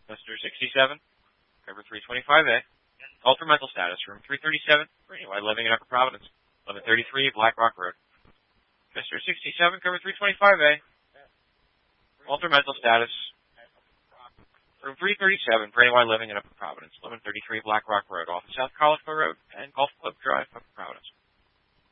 Mr. 67, cover 325A. Alter mental status, room 337, for anyone living in Upper Providence, 1133 Black Rock Road. Mr. 67, cover 325A. Alter mental status, room 337, for anyone living in Upper Providence, 1133 Black Rock Road, off of South Collegeville Road and Golf Club Drive.